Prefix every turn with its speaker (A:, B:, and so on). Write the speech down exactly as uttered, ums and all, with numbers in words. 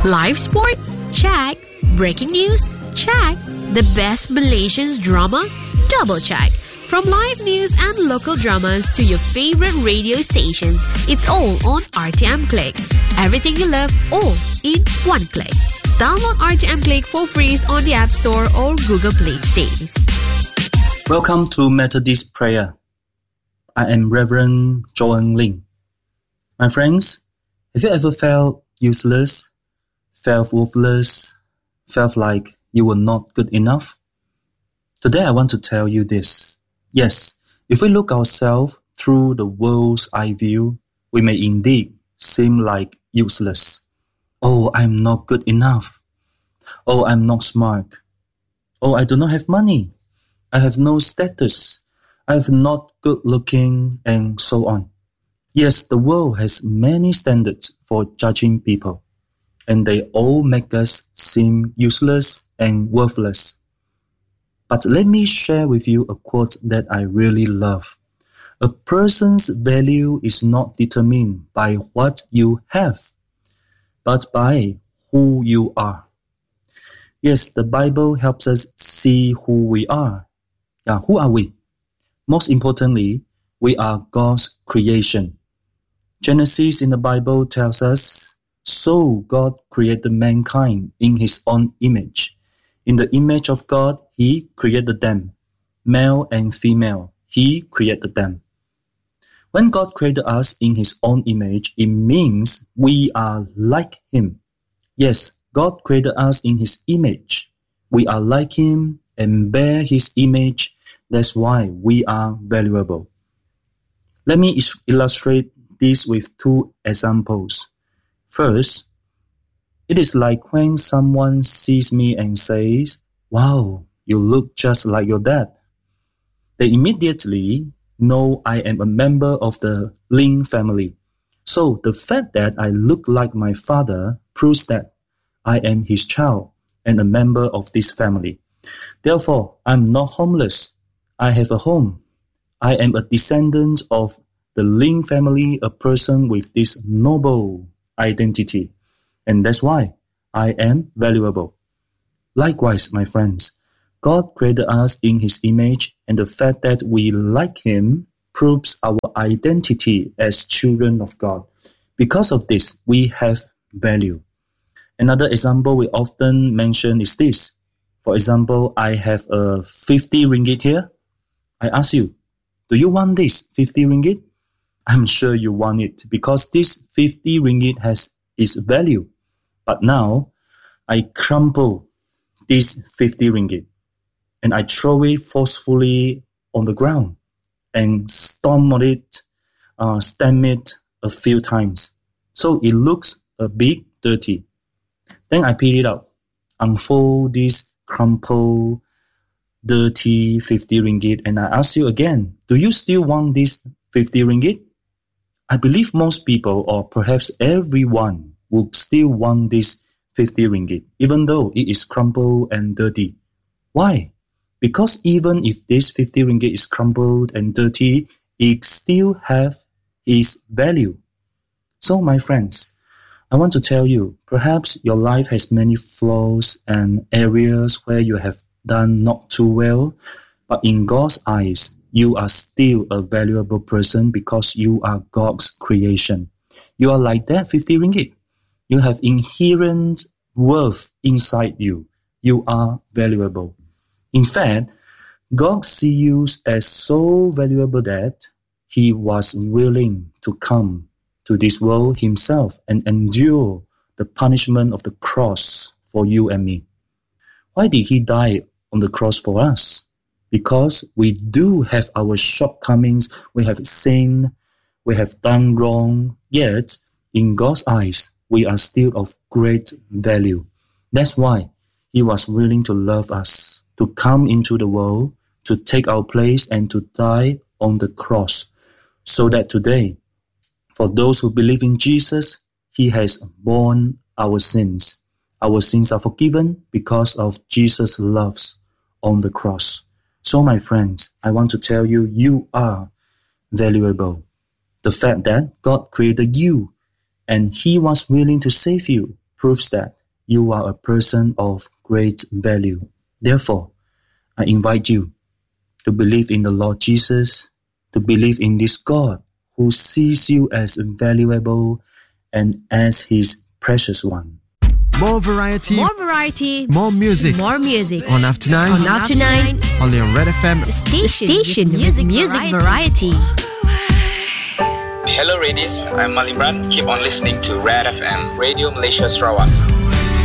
A: Live sport? Check. Breaking news? Check. The best Malaysian drama? Double check. From live news and local dramas to your favorite radio stations, it's all on R T M Click. Everything you love, all in one click. Download R T M Click for free on the App Store or Google Play today.
B: Welcome to Methodist Prayer. I am Reverend Joan Ling. My friends, have you ever felt useless, felt worthless, felt like you were not good enough? Today I want to tell you this. Yes, if we look ourselves through the world's eye view, we may indeed seem like useless. Oh, I'm not good enough. Oh, I'm not smart. Oh, I do not have money. I have no status. I am not good looking, and so on. Yes, the world has many standards for judging people, and they all make us seem useless and worthless. But let me share with you a quote that I really love. A person's value is not determined by what you have, but by who you are. Yes, the Bible helps us see who we are. Yeah, who are we? Most importantly, we are God's creation. Genesis in the Bible tells us, so God created mankind in his own image. In the image of God, he created them. Male and female, he created them. When God created us in his own image, it means we are like him. Yes, God created us in his image. We are like him and bear his image. That's why we are valuable. Let me illustrate this with two examples. First, it is like when someone sees me and says, wow, you look just like your dad. They immediately know I am a member of the Ling family. So the fact that I look like my father proves that I am his child and a member of this family. Therefore, I'm not homeless. I have a home. I am a descendant of the Ling family, a person with this noble identity. And that's why I am valuable. Likewise, my friends, God created us in his image, and the fact that we like him proves our identity as children of God. Because of this, we have value. Another example we often mention is this. For example, I have a fifty ringgit here. I ask you, do you want this fifty ringgit? I'm sure you want it because this fifty ringgit has its value. But now, I crumple this fifty ringgit and I throw it forcefully on the ground and stomp on it, uh, stamp it a few times. So it looks a bit dirty. Then I pick it up, unfold this crumpled, dirty fifty ringgit, and I ask you again, do you still want this fifty ringgit? I believe most people, or perhaps everyone, would still want this fifty ringgit, even though it is crumpled and dirty. Why? Because even if this fifty ringgit is crumpled and dirty, it still has its value. So my friends, I want to tell you, perhaps your life has many flaws and areas where you have done not too well, but in God's eyes, you are still a valuable person because you are God's creation. You are like that fifty ringgit. You have inherent worth inside you. You are valuable. In fact, God sees you as so valuable that he was willing to come to this world himself and endure the punishment of the cross for you and me. Why did he die on the cross for us? Because we do have our shortcomings, we have sinned, we have done wrong, yet in God's eyes, we are still of great value. That's why he was willing to love us, to come into the world, to take our place and to die on the cross, so that today, for those who believe in Jesus, he has borne our sins. Our sins are forgiven because of Jesus' love on the cross. So my friends, I want to tell you, you are valuable. The fact that God created you and he was willing to save you proves that you are a person of great value. Therefore, I invite you to believe in the Lord Jesus, to believe in this God who sees you as valuable and as His precious one.
C: More variety,
A: More variety,
C: more music.
A: more music.
C: On After Nine,
A: On After Nine,
C: only on Red F M.
A: the station, station with music, music variety.
D: Hello, ladies. I'm Malimran. Keep on listening to Red F M, Radio Malaysia Sarawak.